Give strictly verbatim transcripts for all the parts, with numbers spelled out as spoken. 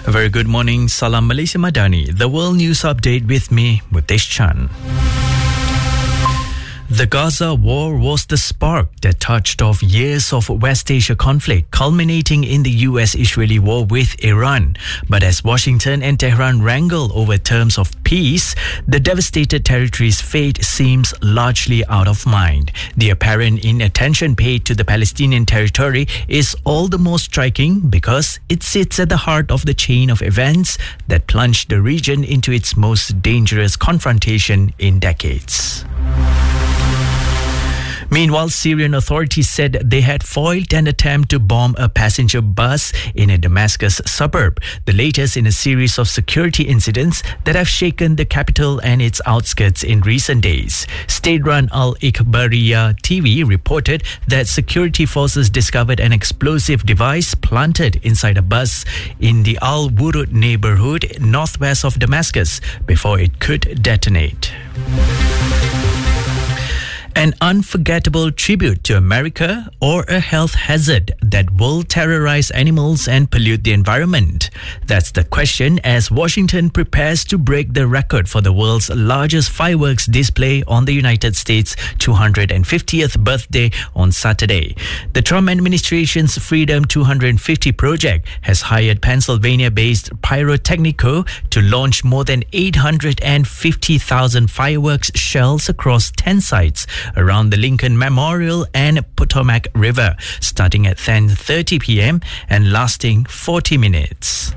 A very good morning. Salam Malaysia Madani. The World News Update with me, Mutesh Chan. The Gaza war was the spark that touched off years of West Asia conflict, culminating in the U S-Israeli war with Iran. But as Washington and Tehran wrangle over terms of peace, the devastated territory's fate seems largely out of mind. The apparent inattention paid to the Palestinian territory is all the more striking because it sits at the heart of the chain of events that plunged the region into its most dangerous confrontation in decades. Meanwhile, Syrian authorities said they had foiled an attempt to bomb a passenger bus in a Damascus suburb, the latest in a series of security incidents that have shaken the capital and its outskirts in recent days. State-run Al-Ikhbariyah T V reported that security forces discovered an explosive device planted inside a bus in the Al-Wurud neighborhood northwest of Damascus before it could detonate. An unforgettable tribute to America or a health hazard that will terrorize animals and pollute the environment? That's the question as Washington prepares to break the record for the world's largest fireworks display on the United States' two hundred fiftieth birthday on Saturday. The Trump administration's Freedom two hundred fifty project has hired Pennsylvania-based Pyrotechnico to launch more than eight hundred fifty thousand fireworks shells across ten sites around the Lincoln Memorial and Potomac River, starting at ten thirty p.m. and lasting forty minutes.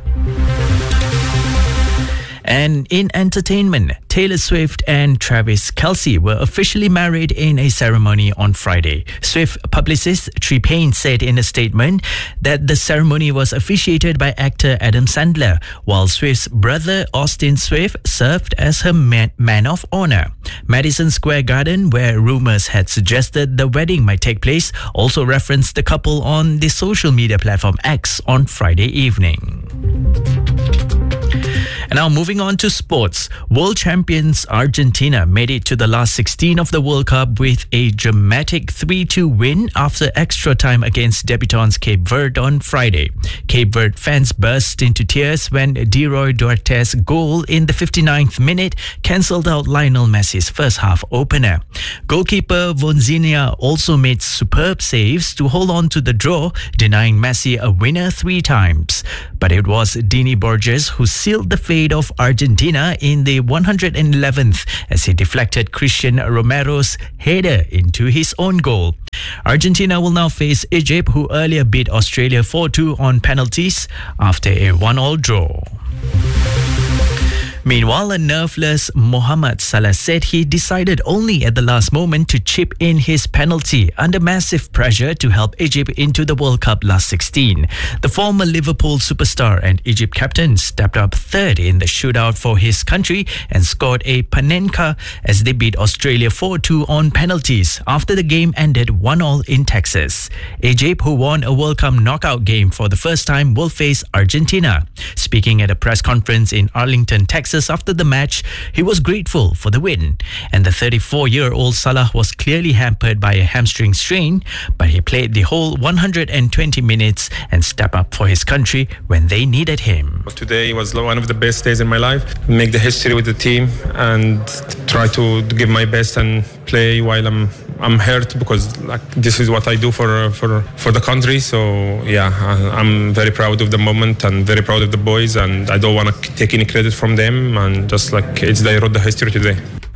And in entertainment, Taylor Swift and Travis Kelce were officially married in a ceremony on Friday. Swift publicist Tree Payne said in a statement that the ceremony was officiated by actor Adam Sandler, while Swift's brother Austin Swift served as her man, man of honor. Madison Square Garden, where rumors had suggested the wedding might take place, also referenced the couple on the social media platform X on Friday evening. And now moving on to sports. World champions Argentina made it to the last sixteen of the World Cup with a dramatic three two win after extra time against debutants Cape Verde on Friday. Cape Verde fans burst into tears when Deroy Duarte's goal in the fifty-ninth minute cancelled out Lionel Messi's first half opener. Goalkeeper Vonzinha also made superb saves to hold on to the draw, denying Messi a winner three times. But it was Dini Borges who sealed the fate of Argentina in the one hundred eleventh as he deflected Christian Romero's header into his own goal. Argentina will now face Egypt, who earlier beat Australia four two on penalties after a one all draw. Meanwhile, a nerveless Mohamed Salah said he decided only at the last moment to chip in his penalty under massive pressure to help Egypt into the World Cup last sixteen. The former Liverpool superstar and Egypt captain stepped up third in the shootout for his country and scored a Panenka as they beat Australia four two on penalties after the game ended one all in Texas. Egypt, who won a World Cup knockout game for the first time, will face Argentina. Speaking at a press conference in Arlington, Texas, after the match, he was grateful for the win. And the thirty-four-year-old Salah was clearly hampered by a hamstring strain, but he played the whole one hundred twenty minutes and stepped up for his country when they needed him. Today was one of the best days in my life. Make the history with the team and try to give my best and play while I'm I'm hurt because like this is what I do for for for the country. So yeah, I'm very proud of the moment and very proud of the boys, and I don't want to take any credit from them. And just like it's they wrote the history today.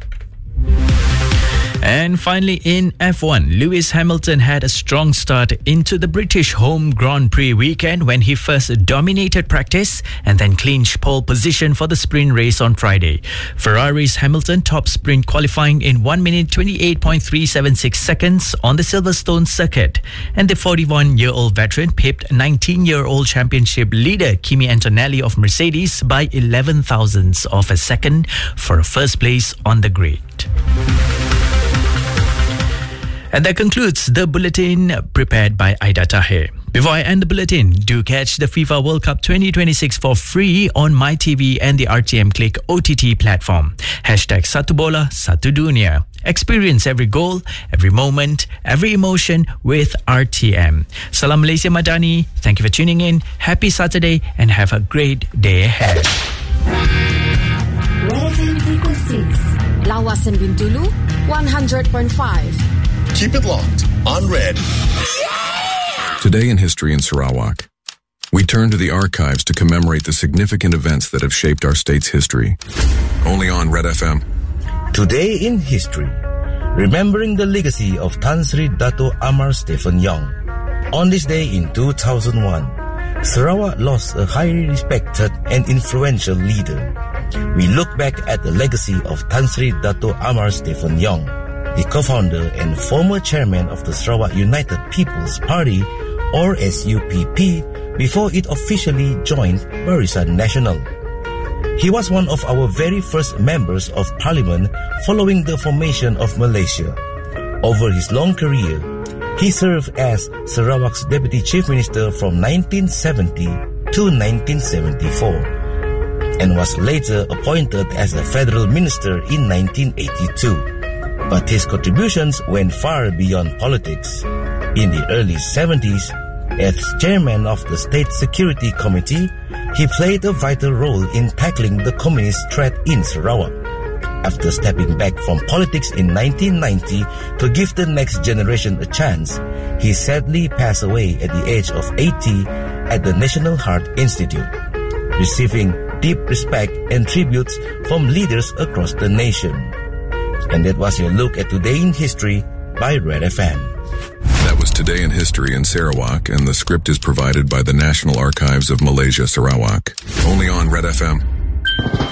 And finally, in F one, Lewis Hamilton had a strong start into the British home Grand Prix weekend when he first dominated practice and then clinched pole position for the sprint race on Friday. Ferrari's Hamilton topped sprint qualifying in one minute twenty-eight point three seven six seconds on the Silverstone circuit. And the forty-one-year-old veteran pipped nineteen-year-old championship leader Kimi Antonelli of Mercedes by eleven thousandths of a second for a first place on the grid. And that concludes the bulletin prepared by Aida Tahir. Before I end the bulletin, do catch the FIFA World Cup twenty twenty-six for free on MyTV and the R T M Click O T T platform. Hashtag Satu Bola, Satu Dunia. Experience every goal, every moment, every emotion with R T M. Salam Malaysia Madani. Thank you for tuning in. Happy Saturday and have a great day ahead. Lawasan Bintulu, one hundred point five. Keep it locked on Red. Today in History in Sarawak, we turn to the archives to commemorate the significant events that have shaped our state's history. Only on Red F M. Today in History, remembering the legacy of Tan Sri Dato' Amar Stephen Yong. On this day in two thousand one, Sarawak lost a highly respected and influential leader. We look back at the legacy of Tan Sri Dato' Amar Stephen Yong, the co-founder and former chairman of the Sarawak United People's Party, or S U P P, before it officially joined Barisan Nasional. He was one of our very first members of parliament following the formation of Malaysia. Over his long career, he served as Sarawak's Deputy Chief Minister from nineteen seventy to nineteen seventy-four and was later appointed as a federal minister in nineteen eighty-two. But his contributions went far beyond politics. In the early seventies, as chairman of the State Security Committee, he played a vital role in tackling the communist threat in Sarawak. After stepping back from politics in nineteen ninety to give the next generation a chance, he sadly passed away at the age of eighty at the National Heart Institute, receiving deep respect and tributes from leaders across the nation. And that was your look at Today in History by Red F M. That was Today in History in Sarawak, and the script is provided by the National Archives of Malaysia, Sarawak. Only on Red F M.